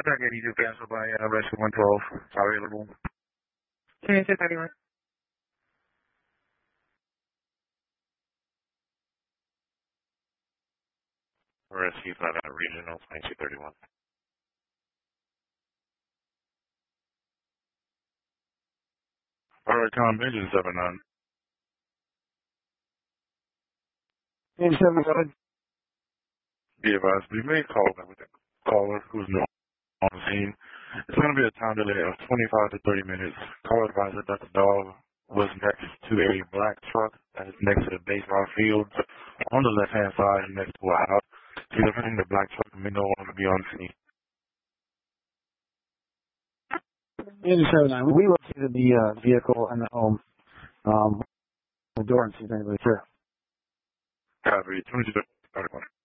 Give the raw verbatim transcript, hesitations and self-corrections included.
Contact eighty-two cancel by uh, rescue one twelve. Available. twenty-two thirty-one. Rescue five out regional twenty-two thirty-one. Alright, com engine seven nine. eighty-seven, go ahead. Be advised, we may call that with the caller who's not on the scene. It's going to be a time delay of twenty-five to thirty minutes. Caller advised that the dog was next to a black truck that is next to the baseball field on the left-hand side and next to a house. She's looking the black truck and may no longer be on the scene. eighty-seven, nine. We located the uh, vehicle and the home. Um, the door and see if anybody's here. Copy, twenty-two thirty-one.